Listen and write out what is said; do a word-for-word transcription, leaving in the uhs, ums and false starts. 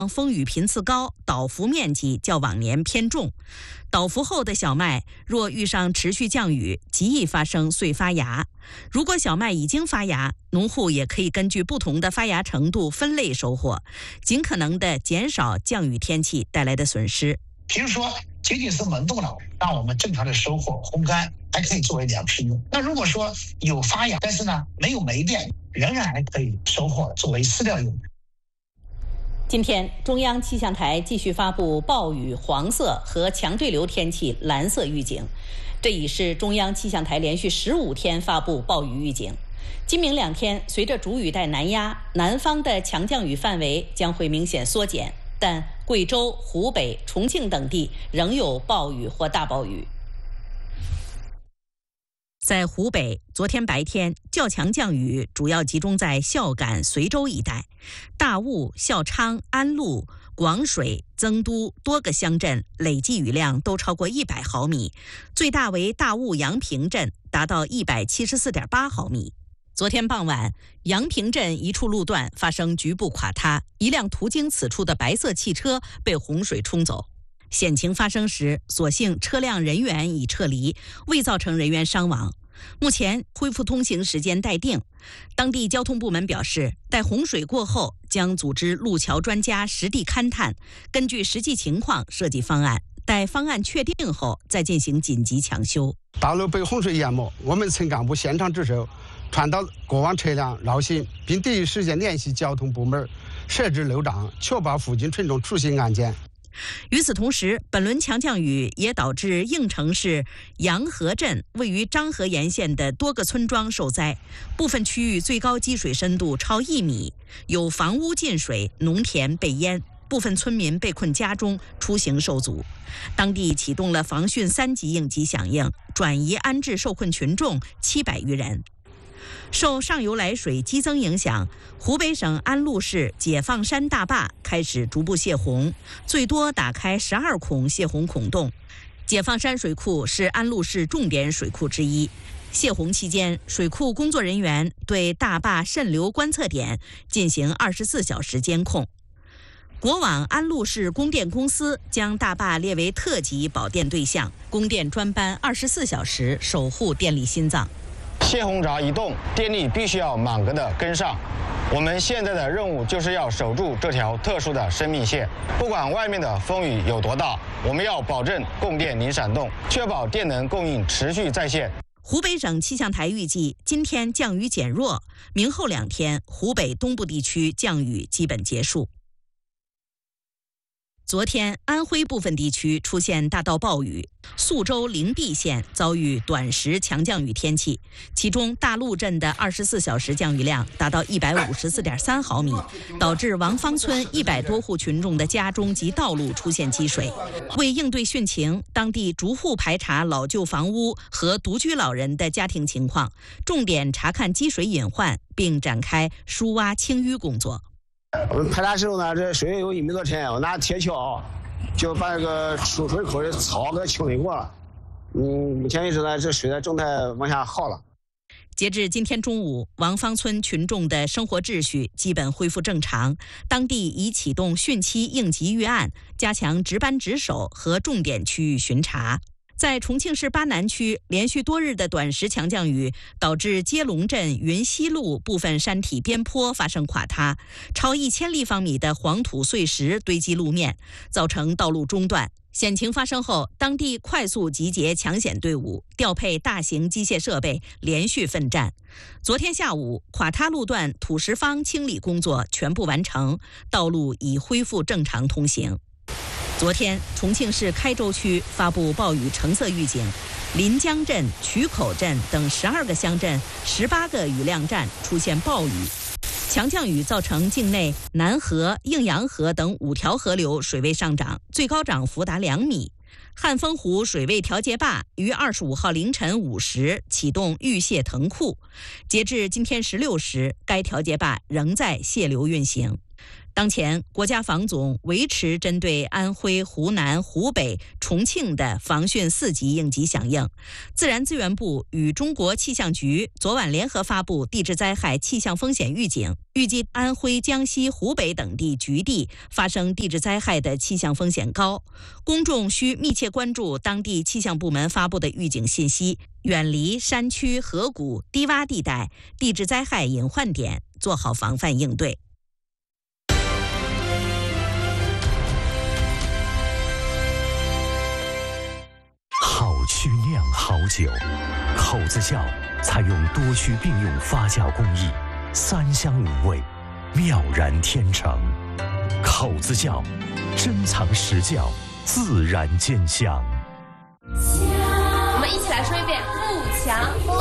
风雨频次高，倒伏面积较往年偏重。倒伏后的小麦若遇上持续降雨，极易发生碎发芽。如果小麦已经发芽，农户也可以根据不同的发芽程度分类收获，尽可能的减少降雨天气带来的损失。 比如说仅仅是萌动了，让我们正常的收获烘干，还可以作为粮食用。那如果说有发芽，但是呢没有霉变，仍然还可以收获作为饲料用。 今天，中央气象台继续发布暴雨黄色和强对流天气蓝色预警，这已是中央气象台连续十五天发布暴雨预警。今明两天，随着主雨带南压，南方的强降雨范围将会明显缩减，但贵州、湖北、重庆等地仍有暴雨或大暴雨。在湖北，昨天白天较强降雨主要集中在孝感、随州一带，大悟、孝昌、安陆、广水、增都多个乡镇累计雨量都超过一百毫米，最大为大悟阳平镇，达到一百七十四点八毫米。昨天傍晚，阳平镇一处路段发生局部垮塌，一辆途经此处的白色汽车被洪水冲走。险情发生时，所幸车辆人员已撤离，未造成人员伤亡。目前恢复通行时间待定。当地交通部门表示，待洪水过后，将组织路桥专家实地勘探，根据实际情况设计方案。待方案确定后，再进行紧急抢修。 道路被洪水淹没，我们村干部现场值守，传导过往车辆绕行，并第一时间联系交通部门设置路障，确保附近群众出行安全。 与此同时，本轮强降雨也导致应城市阳河镇位于漳河沿线的多个村庄受灾，部分区域最高积水深度超一米，有房屋进水，农田被淹，部分村民被困家中，出行受阻。当地启动了防汛三级应急响应，转移安置受困群众七百余人。受上游来水激增影响，湖北省安陆市解放山大坝开始逐步泄洪，最多打开十二孔泄洪孔洞。解放山水库是安陆市重点水库之一。泄洪期间，水库工作人员对大坝渗流观测点进行二十四小时监控。国网安陆市供电公司将大坝列为特级保电对象，供电专班二十四小时守护电力心脏。 泄洪闸一动，电力必须要满格的跟上。我们现在的任务就是要守住这条特殊的生命线，不管外面的风雨有多大，我们要保证供电零闪动，确保电能供应持续在线。 湖北省气象台预计，今天降雨减弱，明后两天湖北东部地区降雨基本结束。昨天，安徽部分地区出现大到暴雨，宿州灵璧县遭遇短时强降雨天气，其中大陆镇的二十四小时降雨量达到一百五十四点三毫米，导致王坊村一百多户群众的家中及道路出现积水。为应对汛情，当地逐户排查老旧房屋和独居老人的家庭情况，重点查看积水隐患，并展开疏挖清淤工作。 我们排查时候呢，这水有一米多深，我拿铁锹就把这个出水口的草给清理过了。嗯，目前为止呢，这水的正在往下耗了。 截至今天中午，王坊村群众的生活秩序基本恢复正常，当地已启动汛期应急预案，加强值班值守和重点区域巡查。在重庆市巴南区，连续多日的短时强降雨导致接龙镇云溪路部分山体边坡发生垮塌，超一千立方米的黄土碎石堆积路面，造成道路中断。险情发生后，当地快速集结抢险队伍，调配大型机械设备，连续奋战。昨天下午，垮塌路段土石方清理工作全部完成，道路已恢复正常通行。昨天，重庆市开州区发布暴雨橙色预警，临江镇、渠口镇等十二个乡镇、十八个雨量站出现暴雨。强降雨造成境内南河、应阳河等五条河流水位上涨，最高涨幅达两米。汉丰湖水位调节坝于二十五号凌晨五时启动预泄腾库，截至今天十六时，该调节坝仍在泄流运行。 当前，国家防总维持针对安徽、湖南、湖北、重庆的防汛四级应急响应。自然资源部与中国气象局昨晚联合发布地质灾害气象风险预警，预计安徽、江西、湖北等地局地发生地质灾害的气象风险高，公众需密切关注当地气象部门发布的预警信息，远离山区、河谷、低洼地带、地质灾害隐患点，做好防范应对。 好曲酿好酒，口子窖采用多区并用发酵工艺，三香五味，妙然天成。口子窖，珍藏实窖，自然见香。 我们一起来说一遍：富强。